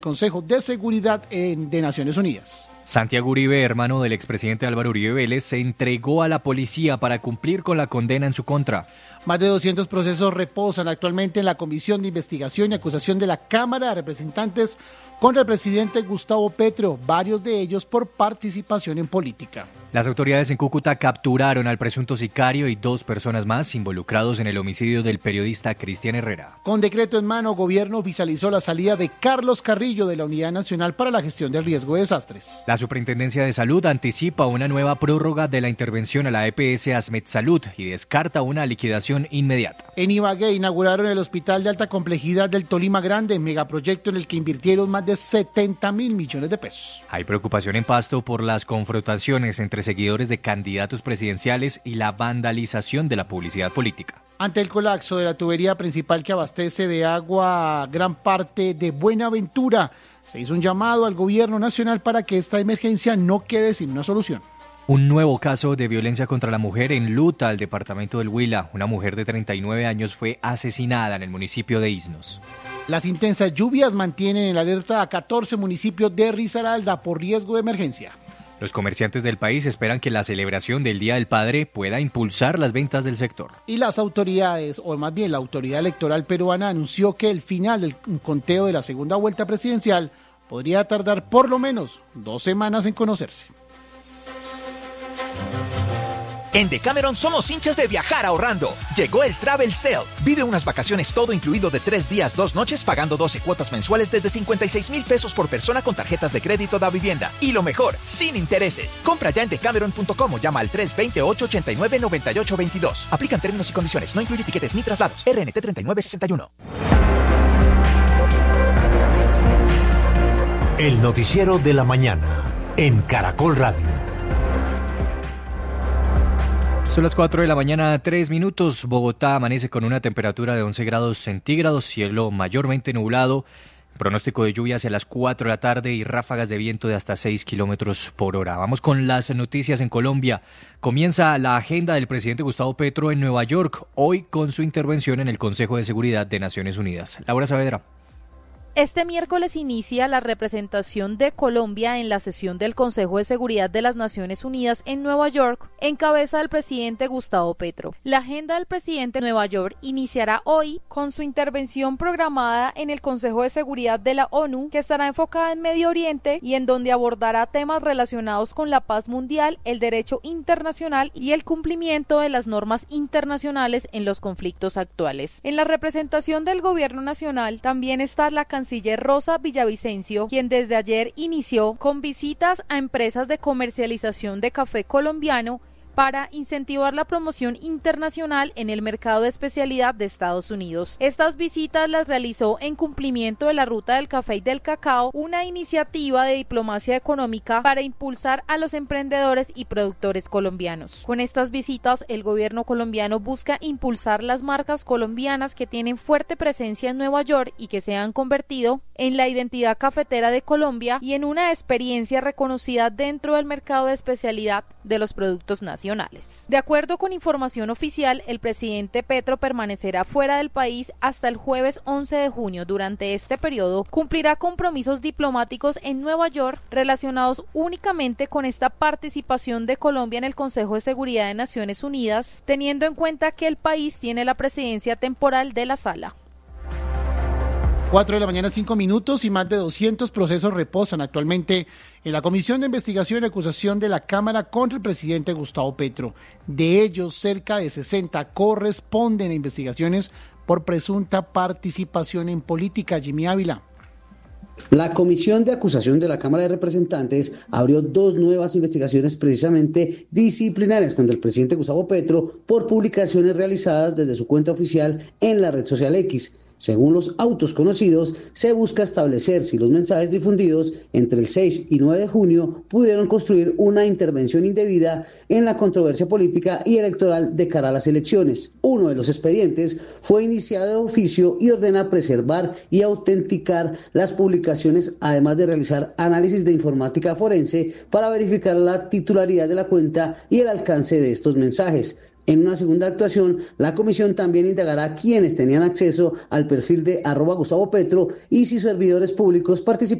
Consejo de Seguridad de Naciones Unidas. Santiago Uribe, hermano del expresidente Álvaro Uribe Vélez, se entregó a la policía para cumplir con la condena en su contra. Más de 200 procesos reposan actualmente en la Comisión de Investigación y Acusación de la Cámara de Representantes contra el presidente Gustavo Petro, varios de ellos por participación en política. Las autoridades en Cúcuta capturaron al presunto sicario y 2 personas más involucrados en el homicidio del periodista Cristian Herrera. Con decreto en mano, gobierno oficializó la salida de Carlos Carrillo de la Unidad Nacional para la Gestión del Riesgo de Desastres. La Superintendencia de Salud anticipa una nueva prórroga de la intervención a la EPS Asmed Salud y descarta una liquidación inmediata. En Ibagué inauguraron el Hospital de Alta Complejidad del Tolima Grande, megaproyecto en el que invirtieron más de 70.000 millones de pesos. Hay preocupación en Pasto por las confrontaciones entre seguidores de candidatos presidenciales y la vandalización de la publicidad política. Ante el colapso de la tubería principal que abastece de agua gran parte de Buenaventura, se hizo un llamado al gobierno nacional para que esta emergencia no quede sin una solución. Un nuevo caso de violencia contra la mujer en Luta, el departamento del Huila. Una mujer de 39 años fue asesinada en el municipio de Isnos. Las intensas lluvias mantienen en alerta a 14 municipios de Risaralda por riesgo de emergencia. Los comerciantes del país esperan que la celebración del Día del Padre pueda impulsar las ventas del sector. Y las autoridades, o más bien la autoridad electoral peruana, anunció que el final del conteo de la segunda vuelta presidencial podría tardar por lo menos 2 semanas en conocerse. En Decameron somos hinchas de viajar ahorrando. Llegó el Travel Sale. Vive unas vacaciones todo incluido de 3 días, 2 noches, pagando 12 cuotas mensuales desde 56,000 pesos por persona con tarjetas de crédito da vivienda. Y lo mejor, sin intereses. Compra ya en decameron.com o llama al 320-889-9822. Aplican términos y condiciones. No incluye tiquetes ni traslados. RNT 3961. El noticiero de la mañana en Caracol Radio. Son las 4 de la mañana, 3 minutos. Bogotá amanece con una temperatura de 11 grados centígrados, cielo mayormente nublado, pronóstico de lluvia hacia las 4 de la tarde y ráfagas de viento de hasta 6 kilómetros por hora. Vamos con las noticias en Colombia. Comienza la agenda del presidente Gustavo Petro en Nueva York, hoy con su intervención en el Consejo de Seguridad de Naciones Unidas. Laura Saavedra. Este miércoles inicia la representación de Colombia en la sesión del Consejo de Seguridad de las Naciones Unidas en Nueva York, en cabeza del presidente Gustavo Petro. La agenda del presidente de Nueva York iniciará hoy con su intervención programada en el Consejo de Seguridad de la ONU, que estará enfocada en Medio Oriente y en donde abordará temas relacionados con la paz mundial, el derecho internacional y el cumplimiento de las normas internacionales en los conflictos actuales. En la representación del gobierno nacional también está la canciller Rosa Villavicencio, quien desde ayer inició con visitas a empresas de comercialización de café colombiano para incentivar la promoción internacional en el mercado de especialidad de Estados Unidos. Estas visitas las realizó en cumplimiento de la Ruta del Café y del Cacao, una iniciativa de diplomacia económica para impulsar a los emprendedores y productores colombianos. Con estas visitas, el gobierno colombiano busca impulsar las marcas colombianas que tienen fuerte presencia en Nueva York y que se han convertido en la identidad cafetera de Colombia y en una experiencia reconocida dentro del mercado de especialidad de los productos nacionales. De acuerdo con información oficial, el presidente Petro permanecerá fuera del país hasta el jueves 11 de junio. Durante este periodo, cumplirá compromisos diplomáticos en Nueva York relacionados únicamente con esta participación de Colombia en el Consejo de Seguridad de Naciones Unidas, teniendo en cuenta que el país tiene la presidencia temporal de la sala. 4 de la mañana, 5 minutos, y más de 200 procesos reposan actualmente en la Comisión de Investigación y Acusación de la Cámara contra el presidente Gustavo Petro. De ellos, cerca de 60 corresponden a investigaciones por presunta participación en política. Jimmy Ávila. La Comisión de Acusación de la Cámara de Representantes abrió 2 nuevas investigaciones precisamente disciplinarias contra el presidente Gustavo Petro por publicaciones realizadas desde su cuenta oficial en la red social X. Según los autos conocidos, se busca establecer si los mensajes difundidos entre el 6 y 9 de junio pudieron construir una intervención indebida en la controversia política y electoral de cara a las elecciones. Uno de los expedientes fue iniciado de oficio y ordena preservar y autenticar las publicaciones, además de realizar análisis de informática forense para verificar la titularidad de la cuenta y el alcance de estos mensajes. En una segunda actuación, la comisión también indagará quiénes tenían acceso al perfil de @GustavoPetro y si servidores públicos participaron